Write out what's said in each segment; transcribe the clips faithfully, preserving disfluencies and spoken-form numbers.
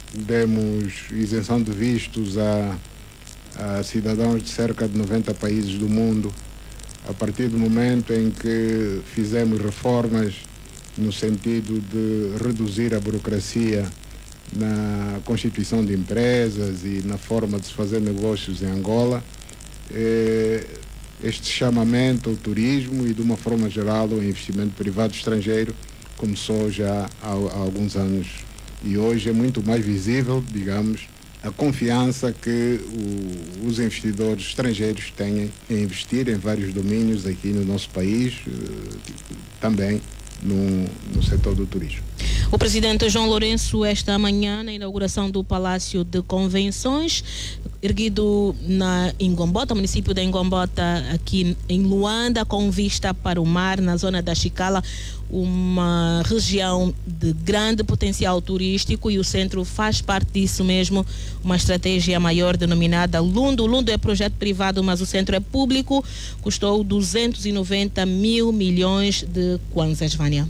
demos isenção de vistos a, a cidadãos de cerca de noventa países do mundo, a partir do momento em que fizemos reformas no sentido de reduzir a burocracia na constituição de empresas e na forma de se fazer negócios em Angola. Este chamamento ao turismo e, de uma forma geral, ao investimento privado estrangeiro começou já há, há alguns anos, e hoje é muito mais visível, digamos, a confiança que o, os investidores estrangeiros têm em investir em vários domínios aqui no nosso país, também no, no setor do turismo. O presidente João Lourenço, esta manhã, na inauguração do Palácio de Convenções, erguido na Ingombota, município da Ingombota, aqui em Luanda, com vista para o mar, na zona da Chicala, uma região de grande potencial turístico, e o centro faz parte disso mesmo, uma estratégia maior denominada Lundo. O Lundo é projeto privado, mas o centro é público, custou duzentos e noventa mil milhões de kwanzas, Vânia.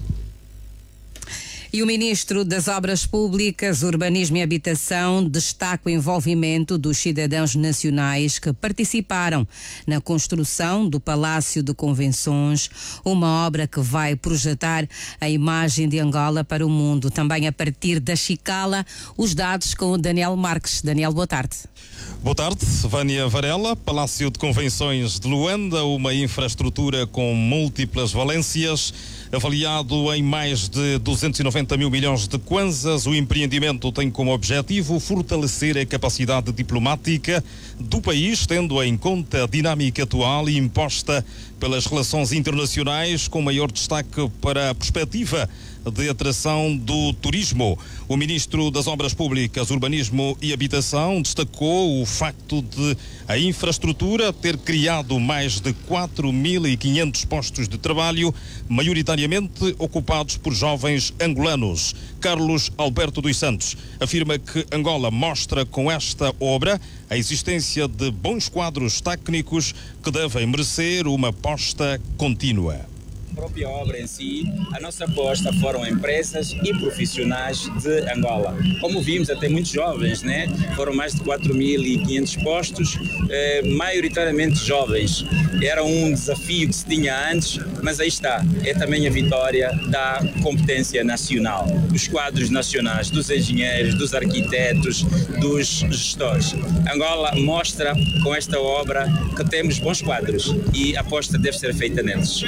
E o ministro das Obras Públicas, Urbanismo e Habitação destaca o envolvimento dos cidadãos nacionais que participaram na construção do Palácio de Convenções, uma obra que vai projetar a imagem de Angola para o mundo. Também a partir da Chicala, os dados com o Daniel Marques. Daniel, boa tarde. Boa tarde, Vânia Varela. Palácio de Convenções de Luanda, uma infraestrutura com múltiplas valências, avaliado em mais de duzentos e noventa mil milhões de kwanzas. O empreendimento tem como objetivo fortalecer a capacidade diplomática do país, tendo em conta a dinâmica atual e imposta pelas relações internacionais, com maior destaque para a perspectiva de atração do turismo. O ministro das Obras Públicas, Urbanismo e Habitação destacou o facto de a infraestrutura ter criado mais de quatro mil e quinhentos postos de trabalho, maioritariamente ocupados por jovens angolanos. Carlos Alberto dos Santos afirma que Angola mostra com esta obra a existência de bons quadros técnicos que devem merecer uma aposta contínua. A própria obra em si, a nossa aposta foram empresas e profissionais de Angola. Como vimos, até muitos jovens, né? Foram mais de quatro mil e quinhentos postos, eh, maioritariamente jovens. Era um desafio que se tinha antes, mas aí está. É também a vitória da competência nacional, dos quadros nacionais, dos engenheiros, dos arquitetos, dos gestores. Angola mostra com esta obra que temos bons quadros e a aposta deve ser feita neles.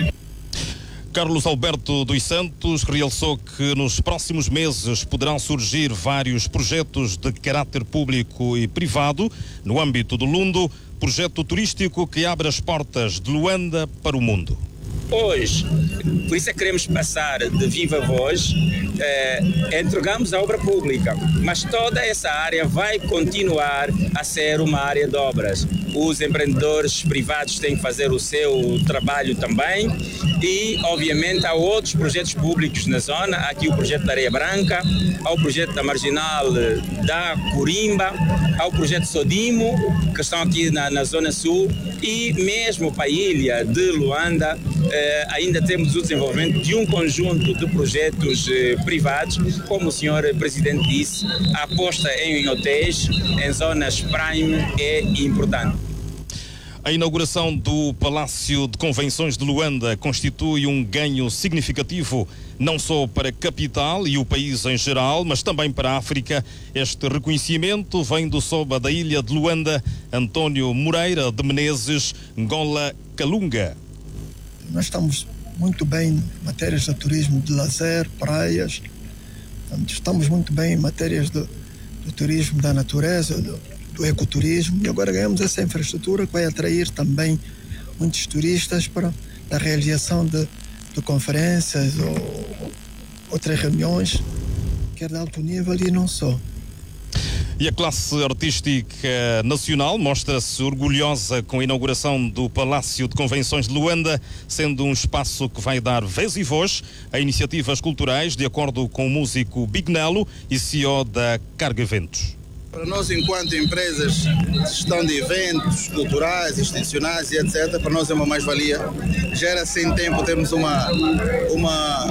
Carlos Alberto dos Santos realçou que nos próximos meses poderão surgir vários projetos de caráter público e privado no âmbito do Lundo, projeto turístico que abre as portas de Luanda para o mundo. Hoje, por isso é que queremos passar de viva voz, eh, entregamos a obra pública, mas toda essa área vai continuar a ser uma área de obras. Os empreendedores privados têm que fazer o seu trabalho também e, obviamente, há outros projetos públicos na zona. Há aqui o projeto da Areia Branca, há o projeto da Marginal da Corimba, há o projeto Sodimo, que estão aqui na, na Zona Sul, e mesmo para a ilha de Luanda, eh, ainda temos o desenvolvimento de um conjunto de projetos eh, privados. Como o senhor Presidente disse, a aposta em hotéis, em zonas prime, é importante. A inauguração do Palácio de Convenções de Luanda constitui um ganho significativo, não só para a capital e o país em geral, mas também para a África. Este reconhecimento vem do Soba da ilha de Luanda, António Moreira de Menezes, Ngola Kalunga. Nós estamos muito bem em matérias de turismo, de lazer, praias. Estamos muito bem em matérias de, de turismo da natureza, do, do ecoturismo, e agora ganhamos essa infraestrutura que vai atrair também muitos turistas para a realização de, de conferências ou outras reuniões, quer de alto nível e não só. E a classe artística nacional mostra-se orgulhosa com a inauguração do Palácio de Convenções de Luanda, sendo um espaço que vai dar vez e voz a iniciativas culturais, de acordo com o músico Bignelo e C E O da Carga Eventos. Para nós, enquanto empresas de gestão de eventos culturais, institucionais e etcétera, para nós é uma mais-valia. Gera sem tempo termos uma, uma,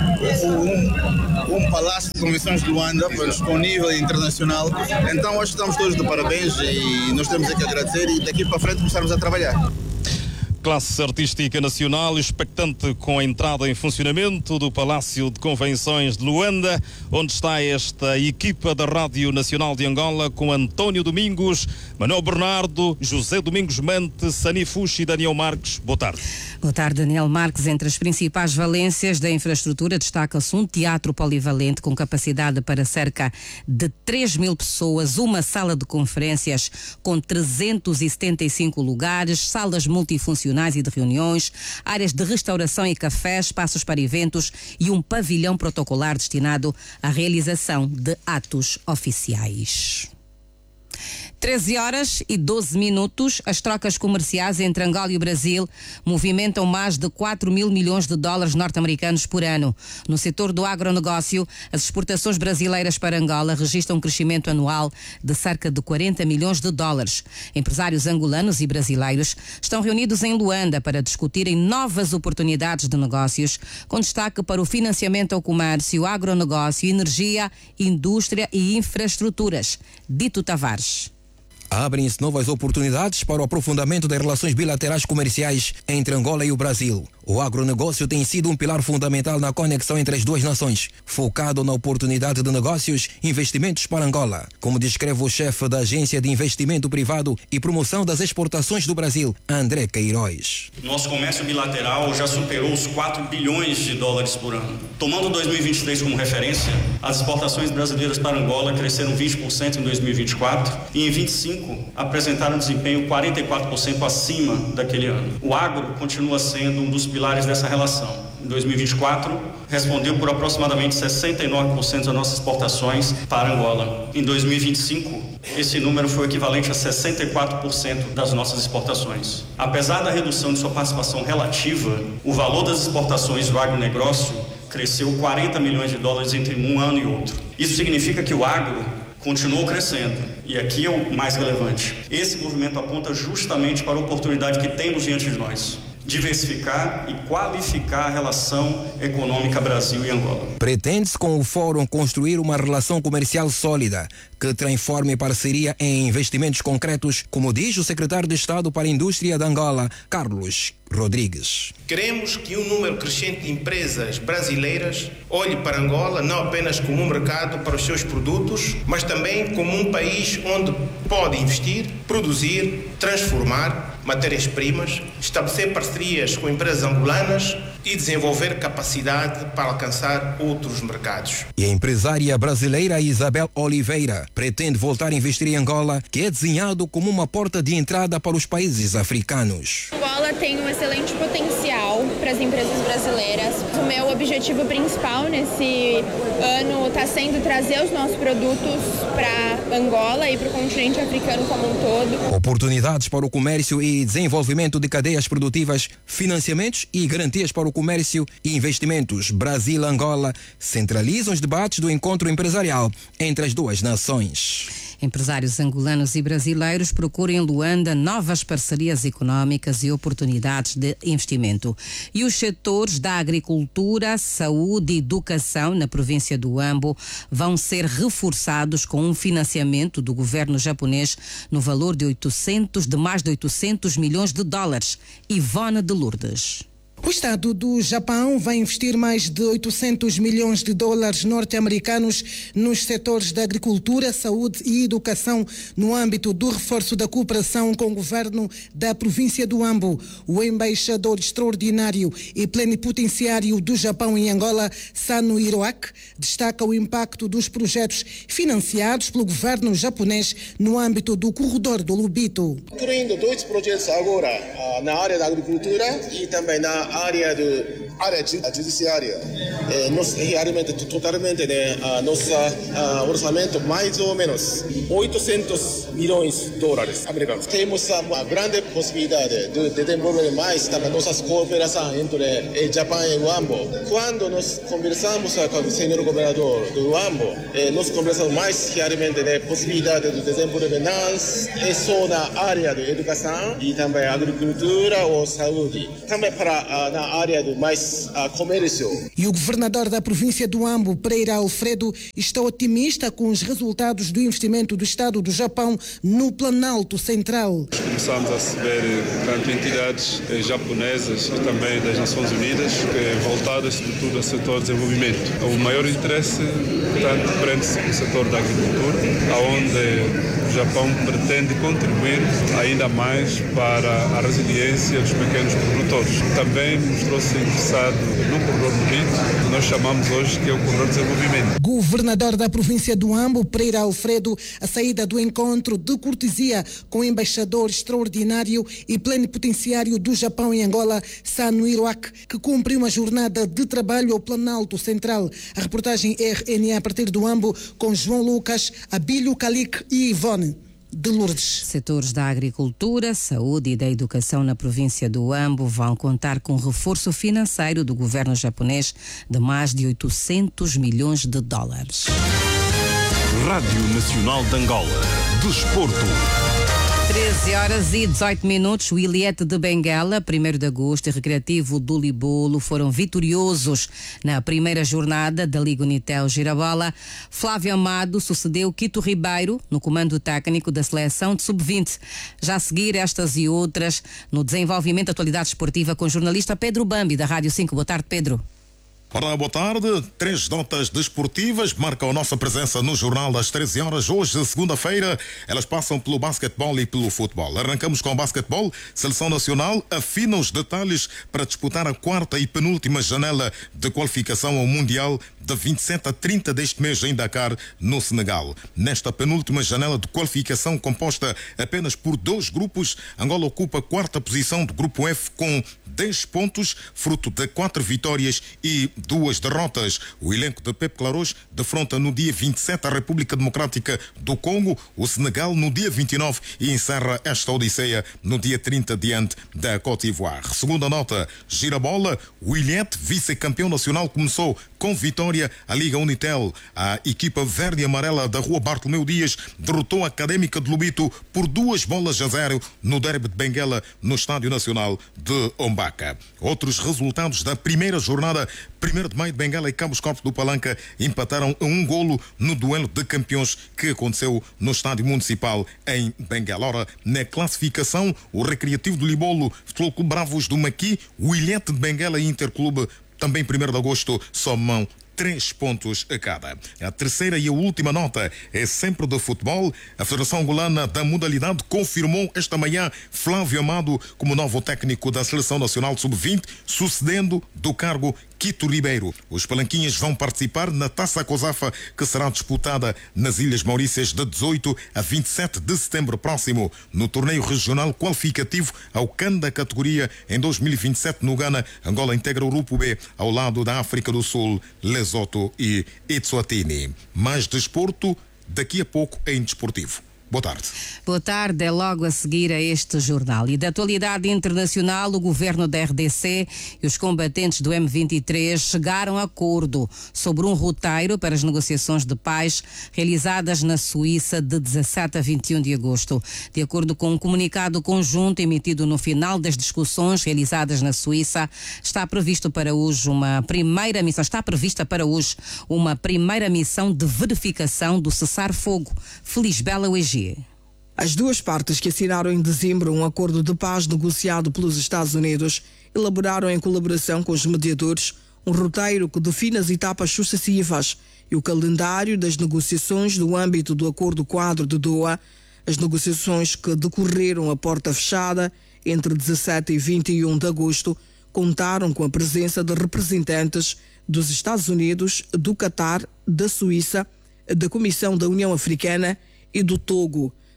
um, um palácio de convenções de Luanda com nível internacional. Então, hoje estamos todos de parabéns e nós temos aqui a agradecer e daqui para frente começarmos a trabalhar. Classe artística nacional expectante com a entrada em funcionamento do Palácio de Convenções de Luanda, onde está esta equipa da Rádio Nacional de Angola com António Domingos, Manuel Bernardo, José Domingos Mante, Sani Fuxi e Daniel Marques. Boa tarde. Boa tarde, Daniel Marques. Entre as principais valências da infraestrutura destaca-se um teatro polivalente com capacidade para cerca de três mil pessoas, uma sala de conferências com trezentos e setenta e cinco lugares, salas multifuncionais e de reuniões, áreas de restauração e café, espaços para eventos e um pavilhão protocolar destinado à realização de atos oficiais. treze horas e doze minutos, as trocas comerciais entre Angola e o Brasil movimentam mais de quatro mil milhões de dólares norte-americanos por ano. No setor do agronegócio, as exportações brasileiras para Angola registram um crescimento anual de cerca de quarenta milhões de dólares. Empresários angolanos e brasileiros estão reunidos em Luanda para discutirem novas oportunidades de negócios, com destaque para o financiamento ao comércio, agronegócio, energia, indústria e infraestruturas. Dito Tavares. Abrem-se novas oportunidades para o aprofundamento das relações bilaterais comerciais entre Angola e o Brasil. O agronegócio tem sido um pilar fundamental na conexão entre as duas nações, focado na oportunidade de negócios e investimentos para Angola, como descreve o chefe da Agência de Investimento Privado e Promoção das Exportações do Brasil, André Queiroz. Nosso comércio bilateral já superou os quatro bilhões de dólares por ano. Tomando dois mil e vinte e três como referência, as exportações brasileiras para Angola cresceram vinte por cento em dois mil e vinte e quatro e em vinte e cinco apresentaram desempenho quarenta e quatro por cento acima daquele ano. O agro continua sendo um dos pilares dessa relação. Em dois mil e vinte e quatro, respondeu por aproximadamente sessenta e nove por cento das nossas exportações para Angola. Em dois mil e vinte e cinco, esse número foi equivalente a sessenta e quatro por cento das nossas exportações. Apesar da redução de sua participação relativa, o valor das exportações do agronegócio cresceu quarenta milhões de dólares entre um ano e outro. Isso significa que o agro continuou crescendo, e aqui é o mais relevante. Esse movimento aponta justamente para a oportunidade que temos diante de nós: diversificar e qualificar a relação econômica Brasil e Angola. Pretende-se com o Fórum construir uma relação comercial sólida que transforme parceria em investimentos concretos, como diz o secretário de Estado para a Indústria de Angola, Carlos Rodrigues. Queremos que um número crescente de empresas brasileiras olhe para Angola não apenas como um mercado para os seus produtos, mas também como um país onde pode investir, produzir, transformar matérias-primas, estabelecer parcerias com empresas angolanas e desenvolver capacidade para alcançar outros mercados. E a empresária brasileira Isabel Oliveira pretende voltar a investir em Angola, que é desenhado como uma porta de entrada para os países africanos. Angola tem um excelente potencial para as empresas brasileiras. O meu objetivo principal nesse ano está sendo trazer os nossos produtos para Angola e para o continente africano como um todo. Oportunidades para o comércio e desenvolvimento de cadeias produtivas, financiamentos e garantias para o comércio e investimentos Brasil-Angola centralizam os debates do encontro empresarial entre as duas nações. Empresários angolanos e brasileiros procuram em Luanda novas parcerias económicas e oportunidades de investimento. E os setores da agricultura, saúde e educação na província do Huambo vão ser reforçados com um financiamento do governo japonês no valor de oitocentos, de mais de oitocentos milhões de dólares. Ivone de Lourdes. O Estado do Japão vai investir mais de oitocentos milhões de dólares norte-americanos nos setores da agricultura, saúde e educação no âmbito do reforço da cooperação com o governo da província do Huambo. O embaixador extraordinário e plenipotenciário do Japão em Angola, Sano Hiroaki, destaca o impacto dos projetos financiados pelo governo japonês no âmbito do corredor do Lubito. Incluindo dois projetos agora na área da agricultura e também na área do área judiciária, é, nós realmente, totalmente, né, a nossa a orçamento mais ou menos oitocentos milhões de dólares americanos. Temos uma grande possibilidade de, de desenvolver mais também nossas cooperações entre eh, Japão e Uambo. Quando nós conversamos com o senhor governador do Uambo, eh, nós conversamos mais realmente de possibilidade de desenvolvimento não só na área de educação e também agricultura ou saúde, também para na área de mais uh, comércio. E o governador da província do Uambo, Pereira Alfredo, está otimista com os resultados do investimento do Estado do Japão no Planalto Central. Começamos a receber tanto entidades eh, japonesas e também das Nações Unidas eh, voltadas sobretudo ao setor de desenvolvimento. O maior interesse, portanto, prende-se com o setor da agricultura, onde o Japão pretende contribuir ainda mais para a resiliência dos pequenos produtores. Também mostrou-se interessado no corredor bonito, que nós chamamos hoje que é o corredor de desenvolvimento. Governador da província do Uambo, Pereira Alfredo, a saída do encontro de cortesia com o embaixador extraordinário e plenipotenciário do Japão em Angola, Sano Hiroaki, que cumpriu uma jornada de trabalho ao Planalto Central. A reportagem R N A a partir do Uambo com João Lucas, Abílio Calique e Ivone de Lourdes. Setores da agricultura, saúde e da educação na província do Uambo vão contar com reforço financeiro do governo japonês de mais de oitocentos milhões de dólares. Rádio Nacional de Angola. Desporto. treze horas e dezoito minutos. O Iliete de Benguela, primeiro de agosto, e Recreativo do Libolo foram vitoriosos na primeira jornada da Liga Unitel Girabola. Flávio Amado sucedeu Quito Ribeiro no comando técnico da seleção de sub vinte. Já a seguir estas e outras no desenvolvimento da atualidade esportiva com o jornalista Pedro Bambi, da Rádio cinco. Boa tarde, Pedro. Olá, boa tarde. Três notas desportivas marcam a nossa presença no Jornal das treze horas. Hoje, segunda-feira, elas passam pelo basquetebol e pelo futebol. Arrancamos com o basquetebol. Seleção Nacional afina os detalhes para disputar a quarta e penúltima janela de qualificação ao Mundial de vinte e sete a trinta deste mês em Dakar, no Senegal. Nesta penúltima janela de qualificação composta apenas por dois grupos, Angola ocupa a quarta posição do grupo F com dez pontos, fruto de quatro vitórias e duas derrotas. O elenco de Pepe Claros defronta no dia vinte e sete a República Democrática do Congo, o Senegal no dia vinte e nove e encerra esta odisseia no dia trinta diante da Côte d'Ivoire. Segunda nota, Girabola, o Iliete, vice-campeão nacional, começou com vitória a Liga Unitel. A equipa verde e amarela da Rua Bartolomeu Dias derrotou a Académica de Lubito por duas bolas a zero no derby de Benguela no Estádio Nacional de Ombaca. Outros resultados da primeira jornada: primeiro de maio de Benguela e Campos Corpos do Palanca empataram a um golo no duelo de campeões que aconteceu no Estádio Municipal em Benguela. Ora, na classificação, o Recreativo do Libolo, Futebol Clube Bravos do Maqui, o Ilhete de Benguela e Interclube, também primeiro de agosto, somam três pontos a cada. A terceira e a última nota é sempre do futebol. A Federação Angolana da modalidade confirmou esta manhã Flávio Amado como novo técnico da Seleção Nacional sub vinte, sucedendo do cargo Quito Ribeiro. Os palanquinhas vão participar na Taça Cosafa, que será disputada nas Ilhas Maurícias de dezoito a vinte e sete de setembro próximo, no torneio regional qualificativo ao CAN da categoria em dois mil e vinte e sete no Ghana. Angola integra o grupo B ao lado da África do Sul, Lesoto e Eswatini. Mais desporto daqui a pouco em Desportivo. Boa tarde. Boa tarde, é logo a seguir a este jornal. E da atualidade internacional, o governo da R D C e os combatentes do M vinte e três chegaram a acordo sobre um roteiro para as negociações de paz realizadas na Suíça de dezassete a vinte e um de agosto. De acordo com um comunicado conjunto emitido no final das discussões realizadas na Suíça, está previsto para hoje uma primeira missão, está prevista para hoje uma primeira missão de verificação do cessar-fogo. Felisbela Uegi. As duas partes, que assinaram em dezembro um acordo de paz negociado pelos Estados Unidos, elaboraram em colaboração com os mediadores um roteiro que define as etapas sucessivas e o calendário das negociações no âmbito do Acordo Quadro de Doha. As negociações, que decorreram a porta fechada entre dezassete e vinte e um de agosto, contaram com a presença de representantes dos Estados Unidos, do Catar, da Suíça, da Comissão da União Africana e do Togo.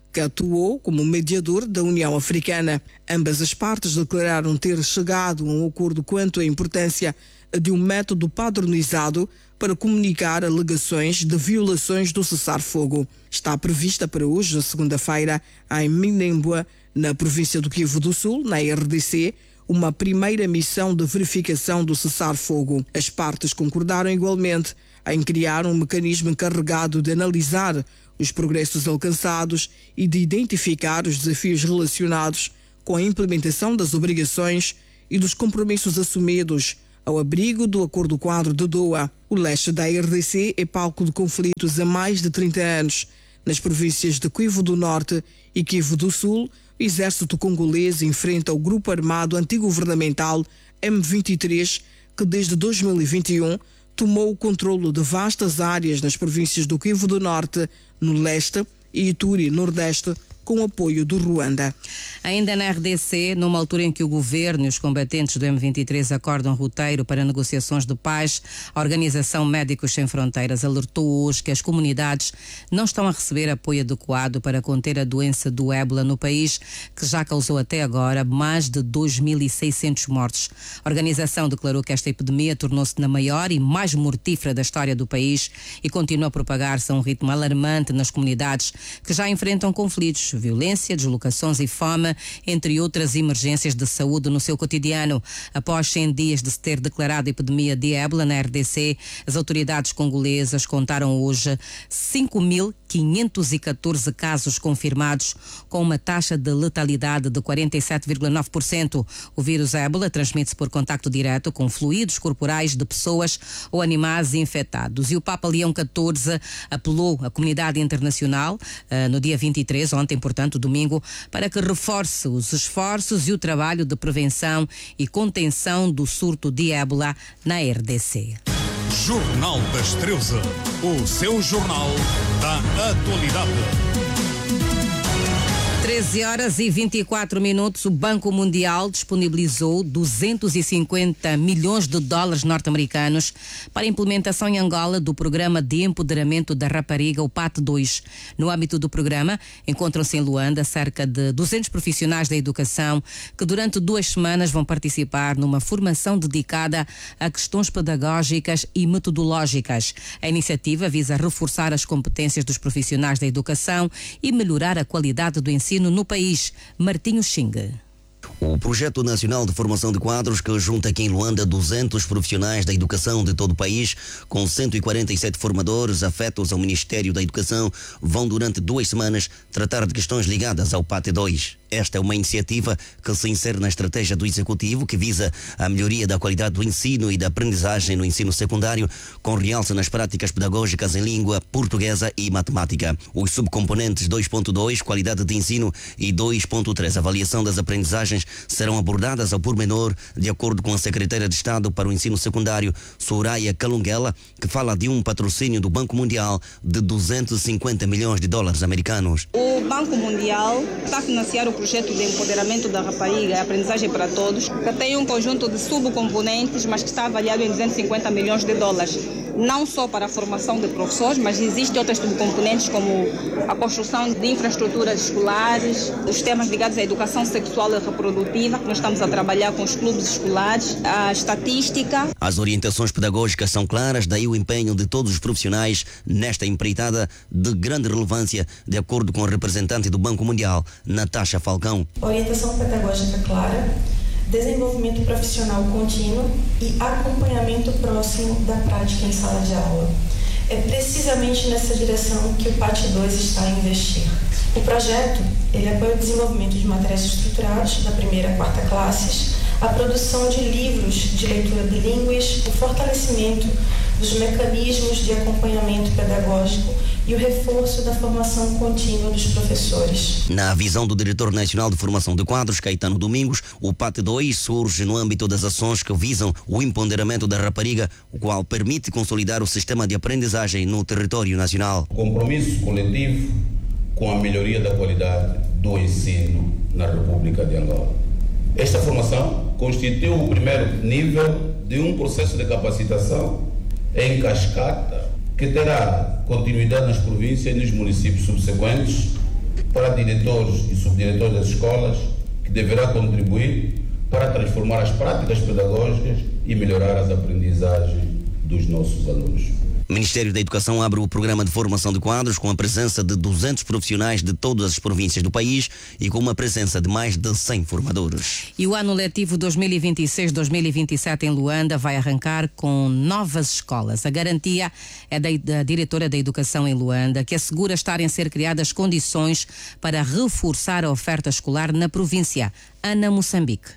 que atuou como mediador da União Africana. Ambas as partes declararam ter chegado a um acordo quanto à importância de um método padronizado para comunicar alegações de violações do cessar-fogo. Está prevista para hoje, segunda-feira, em Minembwe, na província do Kivu do Sul, na R D C, uma primeira missão de verificação do cessar-fogo. As partes concordaram igualmente em criar um mecanismo encarregado de analisar os progressos alcançados e de identificar os desafios relacionados com a implementação das obrigações e dos compromissos assumidos ao abrigo do Acordo Quadro de Doha. O leste da R D C é palco de conflitos há mais de trinta anos. Nas províncias de Kivu do Norte e Kivu do Sul, o exército congolês enfrenta o grupo armado antigovernamental M vinte e três, que desde dois mil e vinte e um tomou o controlo de vastas áreas nas províncias do Kivu do Norte, no leste, e Ituri, nordeste, com apoio do Ruanda. Ainda na R D C, numa altura em que o governo e os combatentes do M vinte e três acordam roteiro para negociações de paz, a Organização Médicos Sem Fronteiras alertou hoje que as comunidades não estão a receber apoio adequado para conter a doença do ébola no país, que já causou até agora mais de dois mil e seiscentos mortos. A organização declarou que esta epidemia tornou-se na maior e mais mortífera da história do país e continua a propagar-se a um ritmo alarmante nas comunidades que já enfrentam conflitos, violência, deslocações e fome, entre outras emergências de saúde no seu cotidiano. Após cem dias de se ter declarado a epidemia de ébola na R D C, as autoridades congolesas contaram hoje cinco mil quinhentos e catorze casos confirmados, com uma taxa de letalidade de quarenta e sete vírgula nove por cento. O vírus ébola transmite-se por contacto direto com fluidos corporais de pessoas ou animais infectados. E o Papa Leão catorze apelou à comunidade internacional uh, no dia vinte e três, ontem, portanto, domingo, para que reforce os esforços e o trabalho de prevenção e contenção do surto de ébola na R D C. Jornal das treze, o seu jornal da atualidade. treze horas e vinte e quatro minutos, o Banco Mundial disponibilizou duzentos e cinquenta milhões de dólares norte-americanos para a implementação em Angola do Programa de Empoderamento da Rapariga, o P A T dois. No âmbito do programa, encontram-se em Luanda cerca de duzentos profissionais da educação que durante duas semanas vão participar numa formação dedicada a questões pedagógicas e metodológicas. A iniciativa visa reforçar as competências dos profissionais da educação e melhorar a qualidade do ensino no país. Martinho Xinga. O Projeto Nacional de Formação de Quadros, que junta aqui em Luanda duzentos profissionais da educação de todo o país, com cento e quarenta e sete formadores afetos ao Ministério da Educação, vão durante duas semanas tratar de questões ligadas ao P A T dois. Esta é uma iniciativa que se insere na estratégia do Executivo, que visa a melhoria da qualidade do ensino e da aprendizagem no ensino secundário, com realce nas práticas pedagógicas em língua portuguesa e matemática. Os subcomponentes dois ponto dois, qualidade de ensino, e dois ponto três, avaliação das aprendizagens, serão abordadas ao pormenor, de acordo com a Secretária de Estado para o Ensino Secundário, Soraya Kalungela, que fala de um patrocínio do Banco Mundial de duzentos e cinquenta milhões de dólares americanos. O Banco Mundial está a financiar o projeto de empoderamento da rapariga e aprendizagem para todos, que tem um conjunto de subcomponentes, mas que está avaliado em duzentos e cinquenta milhões de dólares. Não só para a formação de professores, mas existem outras subcomponentes como a construção de infraestruturas escolares, os temas ligados à educação sexual e reprodutiva, que nós estamos a trabalhar com os clubes escolares, a estatística. As orientações pedagógicas são claras, daí o empenho de todos os profissionais nesta empreitada de grande relevância, de acordo com a representante do Banco Mundial, Natasha Falcão. Orientação pedagógica clara, desenvolvimento profissional contínuo e acompanhamento próximo da prática em sala de aula. É precisamente nessa direção que o P A T dois está a investir. O projeto ele apoia o desenvolvimento de materiais estruturados da primeira a quarta classes, a produção de livros de leitura bilíngues, o fortalecimento dos mecanismos de acompanhamento pedagógico e o reforço da formação contínua dos professores. Na visão do Diretor Nacional de Formação de Quadros, Caetano Domingos, o P A T dois surge no âmbito das ações que visam o empoderamento da rapariga, o qual permite consolidar o sistema de aprendizagem no território nacional. Compromisso coletivo com a melhoria da qualidade do ensino na República de Angola. Esta formação constitui o primeiro nível de um processo de capacitação em cascata que terá continuidade nas províncias e nos municípios subsequentes, para diretores e subdiretores das escolas, que deverá contribuir para transformar as práticas pedagógicas e melhorar as aprendizagens dos nossos alunos. O Ministério da Educação abre o programa de formação de quadros com a presença de duzentos profissionais de todas as províncias do país e com uma presença de mais de cem formadores. E o ano letivo dois mil e vinte e seis dois mil e vinte e sete em Luanda vai arrancar com novas escolas. A garantia é da, da diretora da Educação em Luanda, que assegura estarem a ser criadas condições para reforçar a oferta escolar na província. Ana Moçambique.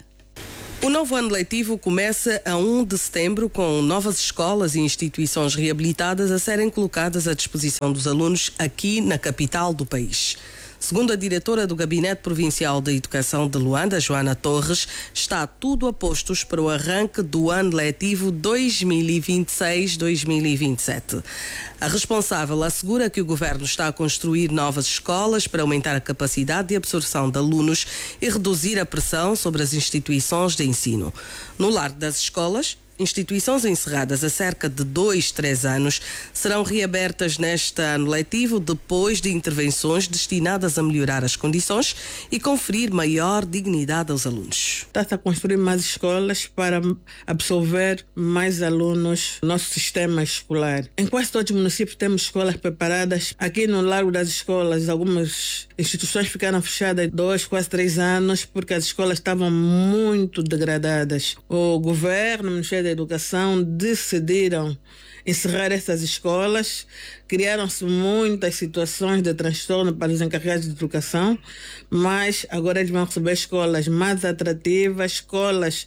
O novo ano letivo começa a primeiro de setembro com novas escolas e instituições reabilitadas a serem colocadas à disposição dos alunos aqui na capital do país. Segundo a diretora do Gabinete Provincial da Educação de Luanda, Joana Torres, está tudo a postos para o arranque do ano letivo dois mil e vinte e seis dois mil e vinte e sete. A responsável assegura que o governo está a construir novas escolas para aumentar a capacidade de absorção de alunos e reduzir a pressão sobre as instituições de ensino. No largo das escolas, instituições encerradas há cerca de dois, três anos serão reabertas neste ano letivo depois de intervenções destinadas a melhorar as condições e conferir maior dignidade aos alunos. Está-se a construir mais escolas para absorver mais alunos no nosso sistema escolar. Em quase todos os municípios temos escolas preparadas. Aqui no Largo das Escolas, algumas instituições ficaram fechadas dois, quase três anos porque as escolas estavam muito degradadas. O governo, o Ministério da Educação decidiram encerrar essas escolas. Criaram-se muitas situações de transtorno para os encarregados de educação, mas agora eles vão receber escolas mais atrativas, escolas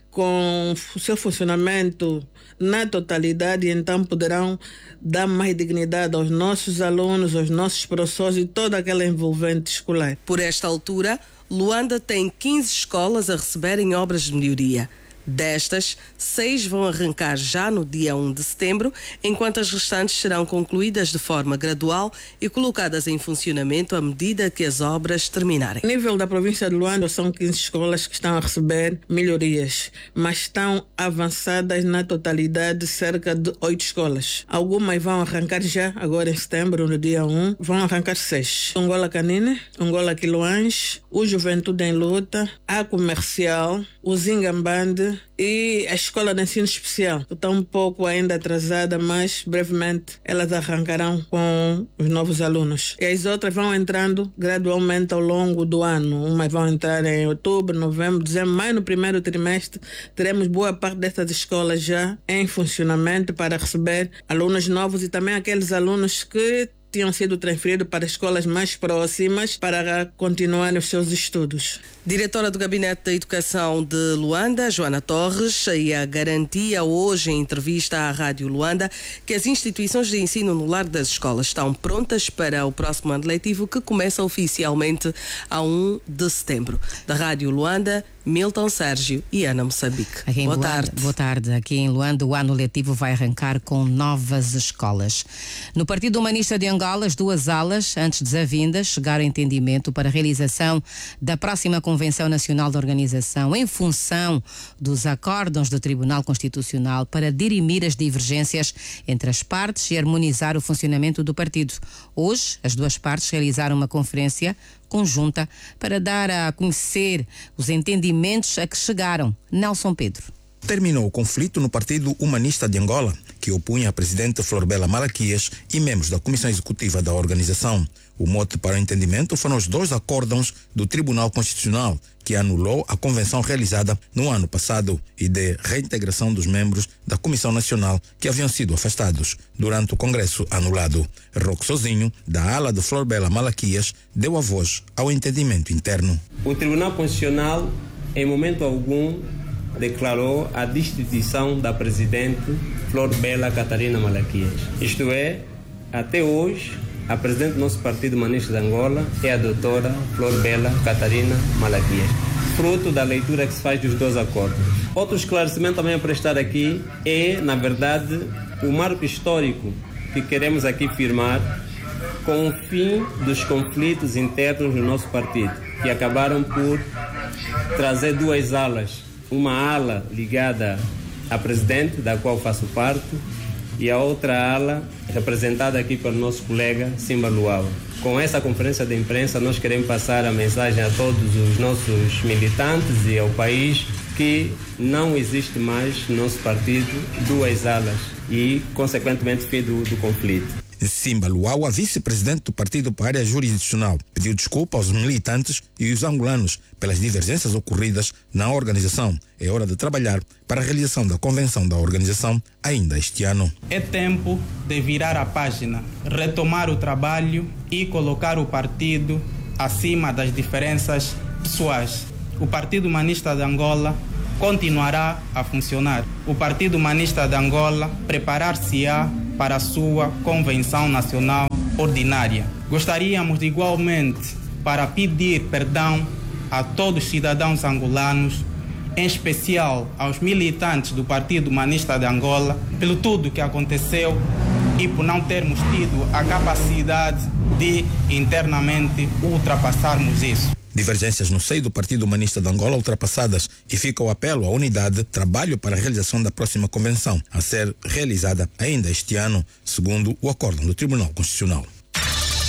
com o seu funcionamento na totalidade, e então poderão dar mais dignidade aos nossos alunos, aos nossos professores e toda aquela envolvente escolar. Por esta altura, Luanda tem quinze escolas a receberem obras de melhoria. Destas, seis vão arrancar já no dia primeiro de setembro, enquanto as restantes serão concluídas de forma gradual e colocadas em funcionamento à medida que as obras terminarem. A nível da província de Luanda, são quinze escolas que estão a receber melhorias, mas estão avançadas na totalidade cerca de oito escolas. Algumas vão arrancar já, agora em setembro, no dia primeiro, vão arrancar seis. Angola Canine, Angola Quiloães, o Juventude em Luta, a Comercial, o Zingambande e a Escola de Ensino Especial, que está um pouco ainda atrasada, mas brevemente elas arrancarão com os novos alunos. E as outras vão entrando gradualmente ao longo do ano. Umas vão entrar em outubro, novembro, dezembro, mas no primeiro trimestre teremos boa parte dessas escolas já em funcionamento para receber alunos novos e também aqueles alunos que tinham sido transferidos para escolas mais próximas para continuar os seus estudos. Diretora do Gabinete da Educação de Luanda, Joana Torres, e a garantia hoje em entrevista à Rádio Luanda que as instituições de ensino no Largo das Escolas estão prontas para o próximo ano letivo, que começa oficialmente a primeiro de setembro. Da Rádio Luanda, Milton Sérgio e Ana Moçambique. Aqui em Boa Luanda, tarde. Boa tarde. Aqui em Luanda, o ano letivo vai arrancar com novas escolas. No Partido Humanista de Angola, as duas alas, antes desavindas, chegaram a entendimento para a realização da próxima Convenção Nacional da Organização, em função dos acórdãos do Tribunal Constitucional, para dirimir as divergências entre as partes e harmonizar o funcionamento do partido. Hoje, as duas partes realizaram uma conferência conjunta para dar a conhecer os entendimentos a que chegaram. Nelson Pedro. Terminou o conflito no Partido Humanista de Angola, que opunha a presidente Florbela Malaquias e membros da Comissão Executiva da organização. O mote para o entendimento foram os dois acórdãos do Tribunal Constitucional, que anulou a convenção realizada no ano passado e de reintegração dos membros da Comissão Nacional que haviam sido afastados durante o Congresso anulado. Roque Sozinho, da ala de Florbela Malaquias, deu a voz ao entendimento interno. O Tribunal Constitucional, em momento algum, declarou a destituição da presidente Florbela Catarina Malaquias. Isto é, até hoje, a presidente do nosso Partido Humanista de Angola é a doutora Florbela Catarina Malaquias, fruto da leitura que se faz dos dois acordos. Outro esclarecimento também a prestar aqui é, na verdade, o marco histórico que queremos aqui firmar com o fim dos conflitos internos no nosso partido, que acabaram por trazer duas alas. Uma ala ligada à presidente, da qual faço parte, e a outra ala representada aqui pelo nosso colega Simba Luau. Com essa conferência de imprensa, nós queremos passar a mensagem a todos os nossos militantes e ao país que não existe mais no nosso partido duas alas e, consequentemente, fim do, do conflito. Simba Luau, a vice-presidente do partido para a área jurisdicional, pediu desculpa aos militantes e os angolanos pelas divergências ocorridas na organização. É hora de trabalhar para a realização da convenção da organização ainda este ano. É tempo de virar a página, retomar o trabalho e colocar o partido acima das diferenças pessoais. O Partido Humanista de Angola continuará a funcionar. O Partido Humanista de Angola preparar-se-á para a sua Convenção Nacional Ordinária. Gostaríamos de, igualmente, para pedir perdão a todos os cidadãos angolanos, em especial aos militantes do Partido Humanista de Angola, pelo tudo que aconteceu e por não termos tido a capacidade de internamente ultrapassarmos isso. Divergências no seio do Partido Humanista de Angola ultrapassadas, e fica o apelo à unidade, trabalho para a realização da próxima convenção, a ser realizada ainda este ano, segundo o acórdão do Tribunal Constitucional.